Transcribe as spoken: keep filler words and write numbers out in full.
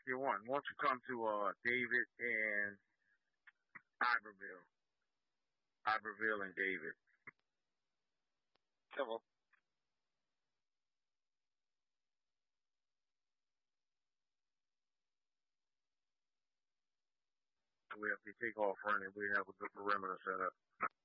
sixty-one. Once you come to uh David and Iberville, Iberville and David. Civil. We have to take off running. We have a good perimeter set up.